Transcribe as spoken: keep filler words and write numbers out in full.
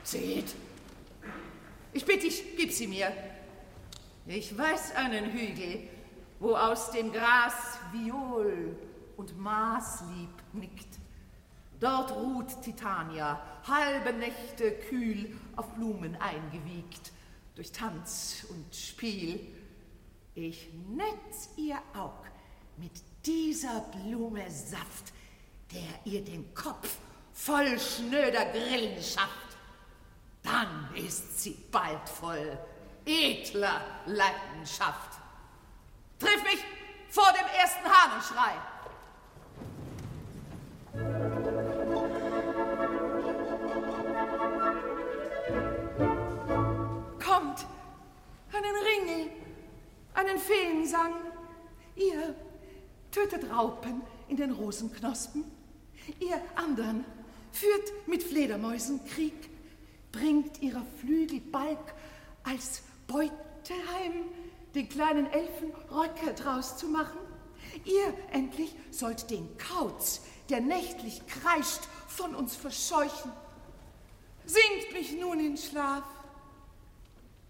Seht, ich bitte dich, gib sie mir. Ich weiß einen Hügel, wo aus dem Gras Viol und Maßlieb nickt. Dort ruht Titania, halbe Nächte kühl auf Blumen eingewiegt, durch Tanz und Spiel. Ich netz ihr Aug mit dieser Blume Saft, der ihr den Kopf voll schnöder Grillen schafft. Dann ist sie bald voll edler Leidenschaft. Triff mich vor dem ersten Hahnenschrei. Kommt, einen Ringel, einen Feensang. Ihr tötet Raupen in den Rosenknospen. Ihr anderen führt mit Fledermäusen Krieg, bringt ihrer Flügel Balg als Beute heim, den kleinen Elfen Röcke draus zu machen. Ihr endlich sollt den Kauz, der nächtlich kreischt, von uns verscheuchen. Singt mich nun in Schlaf,